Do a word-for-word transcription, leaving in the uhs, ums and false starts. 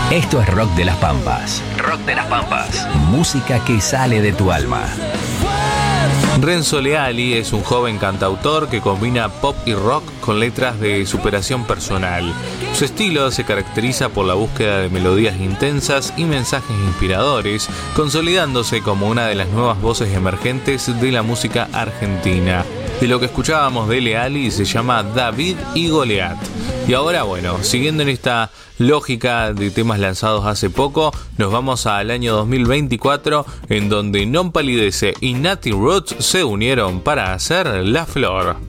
Esto es Rock de las Pampas. Rock de las Pampas. Música que sale de tu alma. Renzo Leali es un joven cantautor que combina pop y rock con letras de superación personal. Su estilo se caracteriza por la búsqueda de melodías intensas y mensajes inspiradores, consolidándose como una de las nuevas voces emergentes de la música argentina. De lo que escuchábamos de Leali se llama David y Goliat. Y ahora, bueno, siguiendo en esta lógica de temas lanzados hace poco, nos vamos al año dos mil veinticuatro, en donde Non Palidece y Nati Roots se unieron para hacer La Flor.